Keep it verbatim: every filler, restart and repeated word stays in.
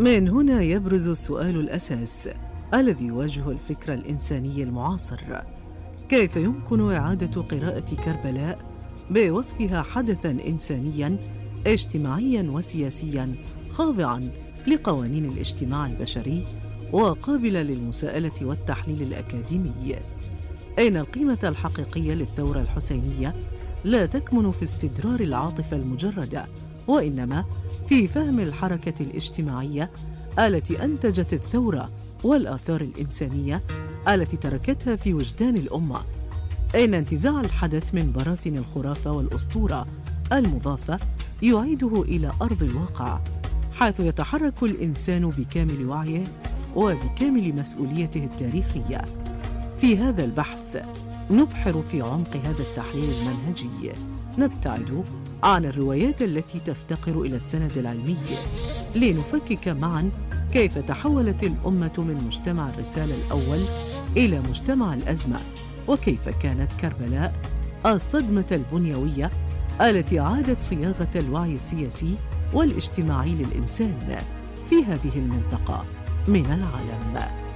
من هنا يبرز السؤال الأساس الذي يواجه الفكر الإنساني المعاصر: كيف يمكن إعادة قراءة كربلاء بوصفها حدثاً إنسانياً اجتماعياً وسياسياً خاضعاً لقوانين الاجتماع البشري وقابلة للمساءلة والتحليل الأكاديمي؟ إن القيمة الحقيقية للثورة الحسينية لا تكمن في استدرار العاطفة المجردة، وإنما في فهم الحركة الاجتماعية التي أنتجت الثورة والآثار الإنسانية التي تركتها في وجدان الأمة. إن انتزاع الحدث من براثن الخرافة والأسطورة المضافة يعيده إلى أرض الواقع، حيث يتحرك الإنسان بكامل وعيه وبكامل مسؤوليته التاريخية. في هذا البحث نبحر في عمق هذا التحليل المنهجي، نبتعد عن الروايات التي تفتقر إلى السند العلمي، لنفكك معاً كيف تحولت الأمة من مجتمع الرسالة الأول إلى مجتمع الأزمة، وكيف كانت كربلاء الصدمة البنيوية التي أعادت صياغة الوعي السياسي والاجتماعي للإنسان في هذه المنطقة من العالم.